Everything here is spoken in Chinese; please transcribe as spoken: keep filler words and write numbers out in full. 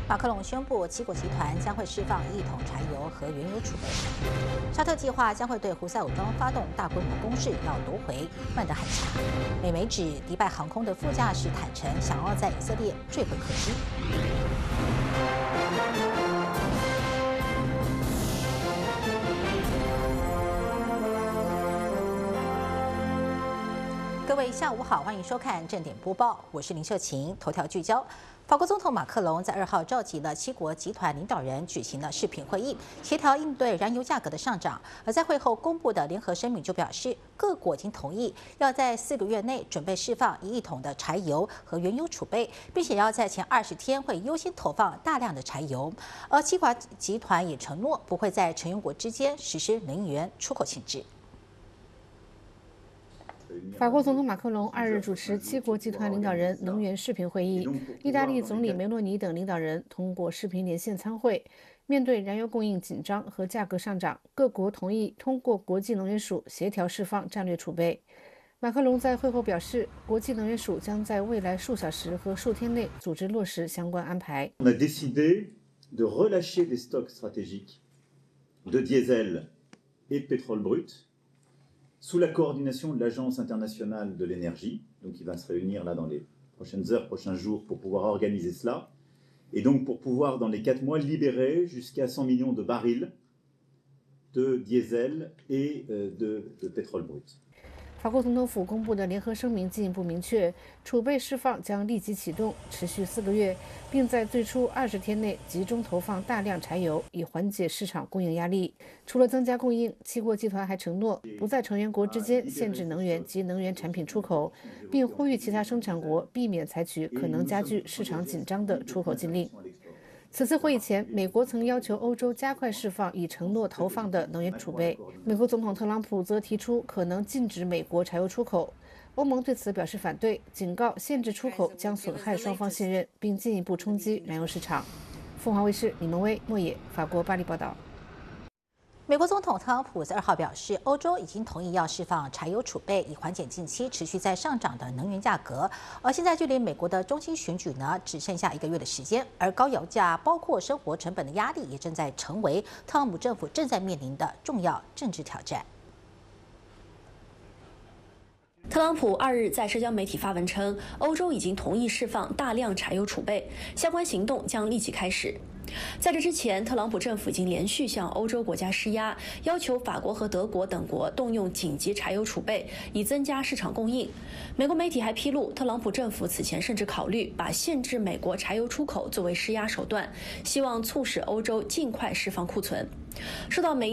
马克龙宣布，七国集团将会释放一亿桶柴油和原油储备。沙特计划将会对胡塞武装发动大规模攻势，要夺回曼德海峡。美媒指迪拜航空的副驾驶坦承，想要在以色列坠毁客机。各位下午好，欢迎收看正点播报，我是林秀琴。头条聚焦：法国总统马克龙在二号召集了七国集团领导人举行了视频会议，协调应对燃油价格的上涨。而在会后公布的联合声明就表示，各国已经同意要在四个月内准备释放一亿桶的柴油和原油储备，并且要在前二十天会优先投放大量的柴油。而七国集团也承诺不会在成员国之间实施能源出口限制。 法国总统马克龙二日主持七国集团领导人能源视频会议，意大利总理梅洛尼等领导人通过视频连线参会。面对燃油供应紧张和价格上涨，各国同意通过国际能源署协调释放战略储备。马克龙在会后表示，国际能源署将在未来数小时和数天内组织落实相关安排。 On a décidé de relâcher des stocks stratégiques de diesel et de pétrole brut.Sous la coordination de l'Agence internationale de l'énergie, donc qui va se réunir là dans les prochaines heures, prochains jours pour pouvoir organiser cela, et donc pour pouvoir dans les quatre mois libérer jusqu'à cent millions de barils de diesel et de, de pétrole brut. 法国总统府公布的联合声明进一步明确，储备释放将立即启动，持续四个月，并在最初二十天内集中投放大量柴油，以缓解市场供应压力。除了增加供应，七国集团还承诺不在成员国之间限制能源及能源产品出口，并呼吁其他生产国避免采取可能加剧市场紧张的出口禁令。此次会议前，美国曾要求欧洲加快释放已承诺投放的能源储备。美国总统特朗普则提出可能禁止美国柴油出口。欧盟对此表示反对，警告限制出口将损害双方信任，并进一步冲击燃油市场。凤凰卫视李蒙威、莫野，法国巴黎报道。 美国总统特朗普在二号表示，欧洲已经同意要释放柴油储备，以缓解近期持续在上涨的能源价格。而现在距离美国的中期选举呢，只剩下一个月的时间，而高油价包括生活成本的压力，也正在成为特朗普政府正在面临的重要政治挑战。 特朗普二日在社交媒体发文称，欧洲已经同意释放大量柴油储备，相关行动将立即开始。在这之前，特朗普政府已经连续向欧洲国家施压，要求法国和德国等国动用紧急柴油储备，以增加市场供应。美国媒体还披露，特朗普政府此前甚至考虑把限制美国柴油出口作为施压手段，希望促使欧洲尽快释放库存。受到美